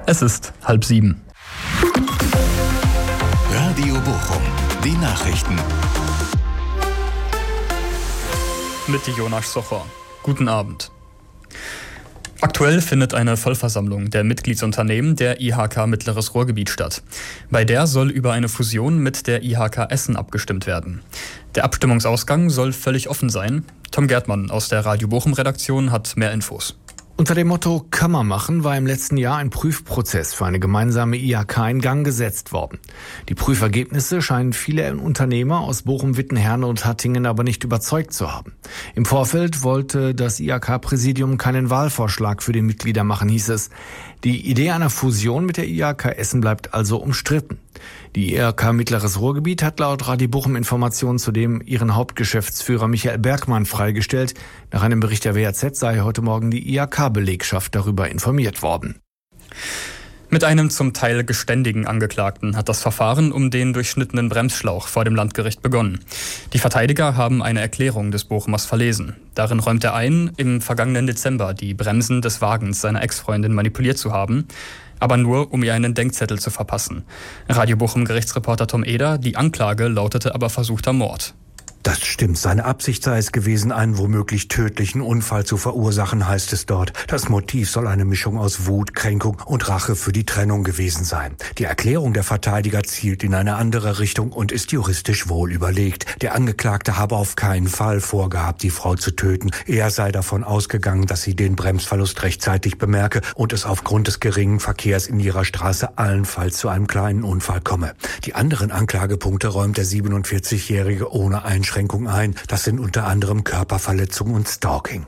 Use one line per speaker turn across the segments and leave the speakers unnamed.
Es ist 6:30.
Radio Bochum, die Nachrichten.
Mit Jonas Socher. Guten Abend. Aktuell findet eine Vollversammlung der Mitgliedsunternehmen der IHK Mittleres Ruhrgebiet statt. Bei der soll über eine Fusion mit der IHK Essen abgestimmt werden. Der Abstimmungsausgang soll völlig offen sein. Tom Gärtmann aus der Radio Bochum Redaktion hat mehr Infos.
Unter dem Motto Kann man machen war im letzten Jahr ein Prüfprozess für eine gemeinsame IHK in Gang gesetzt worden. Die Prüfergebnisse scheinen viele Unternehmer aus Bochum, Wittenherne und Hattingen aber nicht überzeugt zu haben. Im Vorfeld wollte das IHK-Präsidium keinen Wahlvorschlag für die Mitglieder machen, hieß es. Die Idee einer Fusion mit der IHK Essen bleibt also umstritten. Die IHK Mittleres Ruhrgebiet hat laut Radio Bochum Informationen zudem ihren Hauptgeschäftsführer Michael Bergmann freigestellt. Nach einem Bericht der WAZ sei heute Morgen die IHK-Belegschaft darüber informiert worden.
Mit einem zum Teil geständigen Angeklagten hat das Verfahren um den durchschnittenen Bremsschlauch vor dem Landgericht begonnen. Die Verteidiger haben eine Erklärung des Bochumers verlesen. Darin räumt er ein, im vergangenen Dezember die Bremsen des Wagens seiner Ex-Freundin manipuliert zu haben, aber nur, um ihr einen Denkzettel zu verpassen. Radio Bochum Gerichtsreporter Tom Eder, die Anklage lautete aber versuchter Mord.
Das stimmt. Seine Absicht sei es gewesen, einen womöglich tödlichen Unfall zu verursachen, heißt es dort. Das Motiv soll eine Mischung aus Wut, Kränkung und Rache für die Trennung gewesen sein. Die Erklärung der Verteidiger zielt in eine andere Richtung und ist juristisch wohl überlegt. Der Angeklagte habe auf keinen Fall vorgehabt, die Frau zu töten. Er sei davon ausgegangen, dass sie den Bremsverlust rechtzeitig bemerke und es aufgrund des geringen Verkehrs in ihrer Straße allenfalls zu einem kleinen Unfall komme. Die anderen Anklagepunkte räumt der 47-Jährige ohne Einschränkung ein. Das sind unter anderem Körperverletzung und Stalking.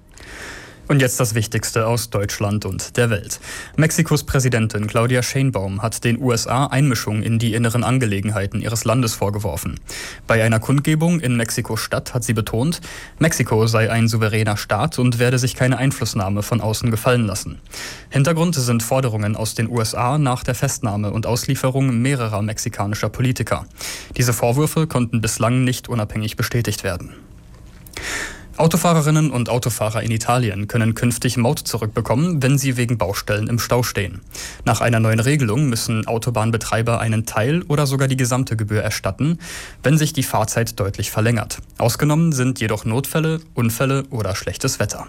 Und jetzt das Wichtigste aus Deutschland und der Welt. Mexikos Präsidentin Claudia Sheinbaum hat den USA Einmischung in die inneren Angelegenheiten ihres Landes vorgeworfen. Bei einer Kundgebung in Mexiko-Stadt hat sie betont, Mexiko sei ein souveräner Staat und werde sich keine Einflussnahme von außen gefallen lassen. Hintergrund sind Forderungen aus den USA nach der Festnahme und Auslieferung mehrerer mexikanischer Politiker. Diese Vorwürfe konnten bislang nicht unabhängig bestätigt werden. Autofahrerinnen und Autofahrer in Italien können künftig Maut zurückbekommen, wenn sie wegen Baustellen im Stau stehen. Nach einer neuen Regelung müssen Autobahnbetreiber einen Teil oder sogar die gesamte Gebühr erstatten, wenn sich die Fahrzeit deutlich verlängert. Ausgenommen sind jedoch Notfälle, Unfälle oder schlechtes Wetter.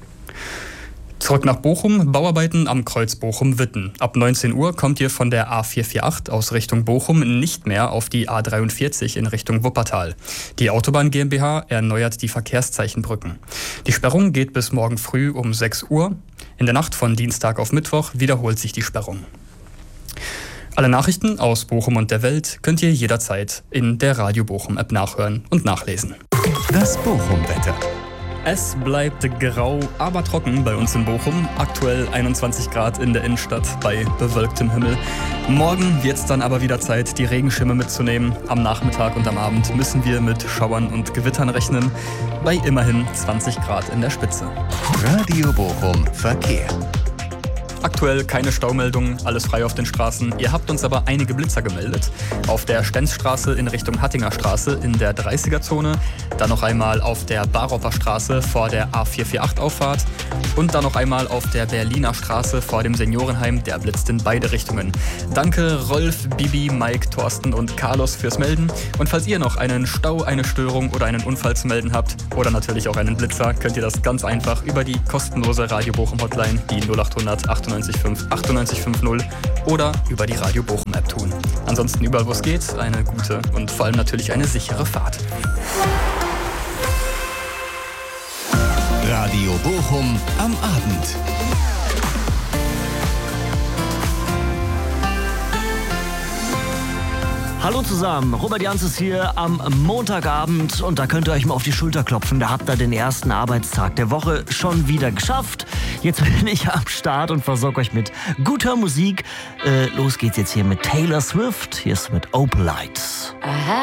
Zurück nach Bochum, Bauarbeiten am Kreuz Bochum-Witten. Ab 19 Uhr kommt ihr von der A448 aus Richtung Bochum nicht mehr auf die A43 in Richtung Wuppertal. Die Autobahn GmbH erneuert die Verkehrszeichenbrücken. Die Sperrung geht bis morgen früh um 6 Uhr. In der Nacht von Dienstag auf Mittwoch wiederholt sich die Sperrung. Alle Nachrichten aus Bochum und der Welt könnt ihr jederzeit in der Radio Bochum App nachhören und nachlesen.
Das Bochum-Wetter.
Es bleibt grau, aber trocken bei uns in Bochum. Aktuell 21 Grad in der Innenstadt bei bewölktem Himmel. Morgen wird es dann aber wieder Zeit, die Regenschirme mitzunehmen. Am Nachmittag und am Abend müssen wir mit Schauern und Gewittern rechnen. Bei immerhin 20 Grad in der Spitze.
Radio Bochum Verkehr.
Aktuell keine Staumeldungen, alles frei auf den Straßen. Ihr habt uns aber einige Blitzer gemeldet. Auf der Stenzstraße in Richtung Hattinger Straße in der 30er-Zone. Dann noch einmal auf der Baropper Straße vor der A448-Auffahrt. Und dann noch einmal auf der Berliner Straße vor dem Seniorenheim. Der blitzt in beide Richtungen. Danke Rolf, Bibi, Mike, Thorsten und Carlos fürs Melden. Und falls ihr noch einen Stau, eine Störung oder einen Unfall zu melden habt oder natürlich auch einen Blitzer, könnt ihr das ganz einfach über die kostenlose Radio Bochum Hotline, die 0800 98 5 98 50 oder über die Radio Bochum App tun. Ansonsten überall, wo es geht, eine gute und vor allem natürlich eine sichere Fahrt.
Radio Bochum am Abend.
Hallo zusammen, Robert Jans ist hier am Montagabend und da könnt ihr euch mal auf die Schulter klopfen. Da habt ihr den ersten Arbeitstag der Woche schon wieder geschafft. Jetzt bin ich am Start und versorge euch mit guter Musik. Los geht's jetzt hier mit Taylor Swift. Hier ist mit Opal Lights.